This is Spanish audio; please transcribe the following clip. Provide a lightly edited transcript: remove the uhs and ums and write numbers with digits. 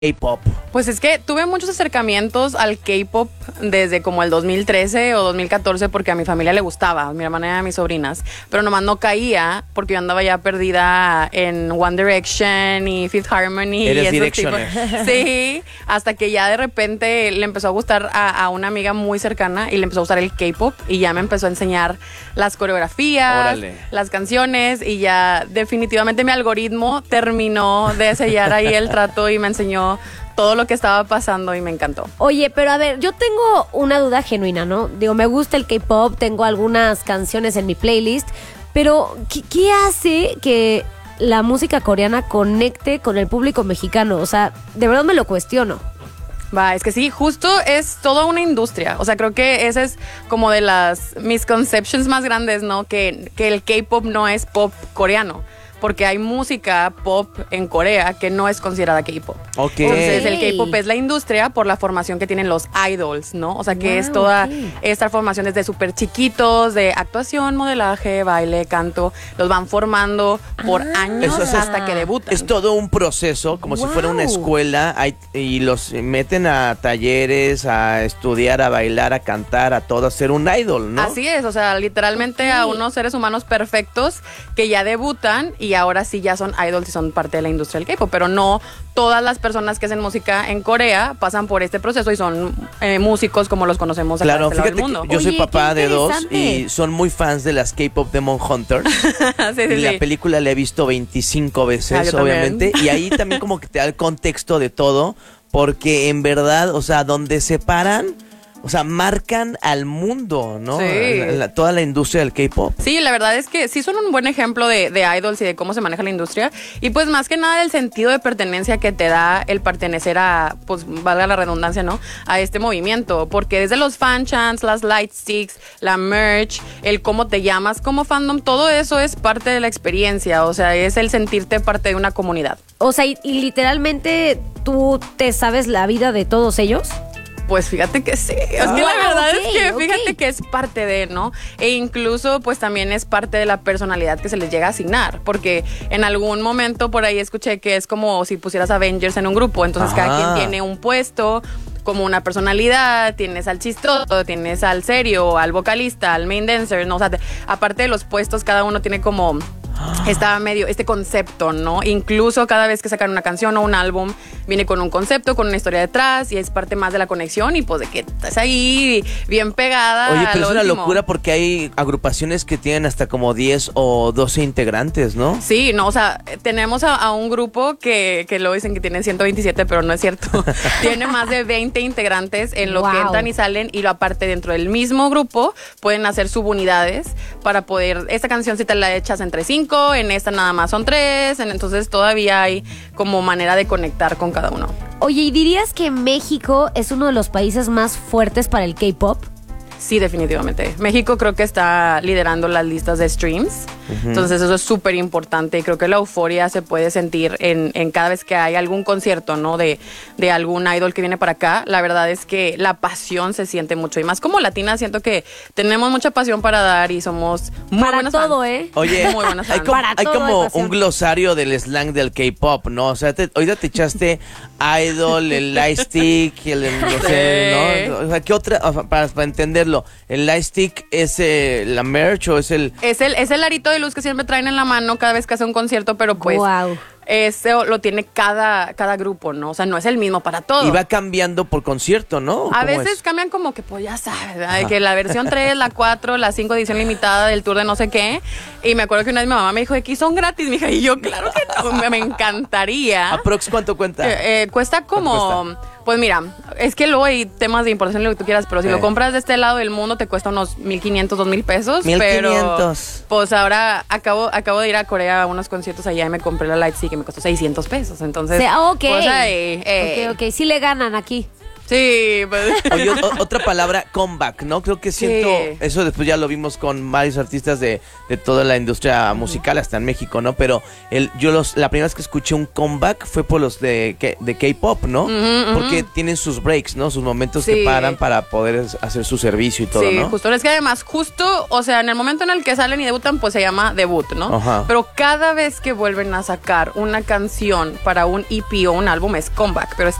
K-pop? Pues es que tuve muchos acercamientos al K-pop desde como el 2013 o 2014 porque a mi familia le gustaba, a mi hermana y a mis sobrinas, pero nomás no caía porque yo andaba ya perdida en One Direction y Fifth Harmony. Eres y Directioner. Sí, hasta que ya de repente le empezó a gustar a una amiga muy cercana y le empezó a gustar el K-pop y ya me empezó a enseñar las coreografías, Órale. las canciones y ya definitivamente mi algoritmo terminó de sellar ahí el trato y me enseñó todo lo que estaba pasando y me encantó. Oye, pero a ver, yo tengo una duda genuina, ¿no? Digo, me gusta el K-pop, tengo algunas canciones en mi playlist, pero ¿qué hace que la música coreana conecte con el público mexicano? O sea, de verdad me lo cuestiono. Va, es que sí, justo es toda una industria. O sea, creo que esa es como de las misconceptions más grandes, ¿no? Que el K-pop no es pop coreano. Porque hay música pop en Corea que no es considerada K-pop. Ok. Entonces, el K-pop es la industria por la formación que tienen los idols, ¿no? O sea, que es toda esta formación desde súper chiquitos, de actuación, modelaje, baile, canto. Los van formando por años Eso es- hasta que debutan. Es todo un proceso, como si fuera una escuela, y los meten a talleres, a estudiar, a bailar, a cantar, a todo, a ser un idol, ¿no? Así es, o sea, literalmente a unos seres humanos perfectos que ya debutan y ahora sí ya son idols y son parte de la industria del K-pop, pero no todas las personas que hacen música en Corea pasan por este proceso y son músicos como los conocemos acá Claro, de este lado fíjate del mundo. que yo soy Oye, papá qué de dos interesante. y son muy fans de las K-pop Demon Hunters. Sí, Y la sí. película la he visto 25 veces, yo también. obviamente. Y ahí también como que te da el contexto de todo, porque en verdad, o sea, donde se paran, o sea, marcan al mundo, ¿no? Sí. Toda la industria del K-pop. Sí, la verdad es que sí son un buen ejemplo de idols y de cómo se maneja la industria. Y pues más que nada el sentido de pertenencia que te da el pertenecer a, pues valga la redundancia, ¿no? A este movimiento. Porque desde los fan chants, las light sticks, la merch, el cómo te llamas como fandom, todo eso es parte de la experiencia. O sea, es el sentirte parte de una comunidad. O sea, y literalmente tú te sabes la vida de todos ellos. Pues fíjate que sí. Es que la verdad ok, es que fíjate ok. que es parte de, ¿no? E incluso pues también es parte de la personalidad que se les llega a asignar. Porque en algún momento por ahí escuché que es como si pusieras Avengers en un grupo. Entonces cada quien tiene un puesto, como una personalidad, tienes al chistoso, tienes al serio, al vocalista, al main dancer, ¿no? O sea, aparte de los puestos, cada uno tiene como este concepto, ¿no? Incluso cada vez que sacan una canción o un álbum, viene con un concepto, con una historia detrás y es parte más de la conexión y pues de que estás ahí bien pegada. Oye, a pero lo es una último. locura porque hay agrupaciones que tienen hasta como 10 o 12 integrantes, ¿no? Sí, no, o sea, tenemos a un grupo que luego dicen que tiene 127, pero no es cierto. Tiene más de 20 integrantes en lo que Wow. entran y salen y lo aparte dentro del mismo grupo pueden hacer subunidades para poder, esta canción si te la echas entre 5, en esta nada más son 3, entonces todavía hay como manera de conectar con cada uno. Oye, ¿y dirías que México es uno de los países más fuertes para el K-pop? Sí, definitivamente. México creo que está liderando las listas de streams. Entonces eso es súper importante y creo que la euforia se puede sentir en cada vez que hay algún concierto, ¿no? De algún idol que viene para acá. La verdad es que la pasión se siente mucho y más como latina siento que tenemos mucha pasión para dar y somos muy Para buenas todo, fans. ¿eh? Oye, Muy buenas hay fans. como, Para hay todo como hay pasión. un glosario del slang del K-pop, ¿no? O sea, ahorita te echaste idol, el lightstick, no sé, ¿no? O sea, ¿qué otra? O sea, para entenderlo, ¿el lightstick es la merch o es el...? Es el arito de luz que siempre traen en la mano cada vez que hace un concierto, pero pues Guau. eso lo tiene cada grupo, ¿no? O sea, no es el mismo para todos. Y va cambiando por concierto, ¿no? A ¿Cómo veces es? cambian como que, pues ya sabes, ¿verdad? De que la versión 3, la 4, la 5 edición limitada del tour de no sé qué. Y me acuerdo que una vez mi mamá me dijo, aquí son gratis, mija. Y yo, claro que no, me encantaría. ¿Aprox cuánto cuenta? Cuesta como... cuesta? Pues mira, es que luego hay temas de importación, lo que tú quieras, pero si lo compras de este lado del mundo te cuesta unos 1,500, 2,000 pesos. 1,500. Pero pues ahora acabo de ir a Corea a unos conciertos allá y me compré la Lightspeed que me costó 600 pesos. Entonces, Ok. pues ahí, Ok, sí le ganan aquí. Sí, pues. Oye, otra palabra, comeback, ¿no? Creo que siento, eso después ya lo vimos con varios artistas de toda la industria musical, hasta en México, ¿no? Pero la primera vez que escuché un comeback fue por los de K-pop, ¿no? Porque tienen sus breaks, ¿no? Sus momentos que paran para poder hacer su servicio y todo, ¿no? Sí, justo. Es que además, o sea, en el momento en el que salen y debutan, pues se llama debut, ¿no? Ajá. Pero cada vez que vuelven a sacar una canción para un EP o un álbum es comeback, pero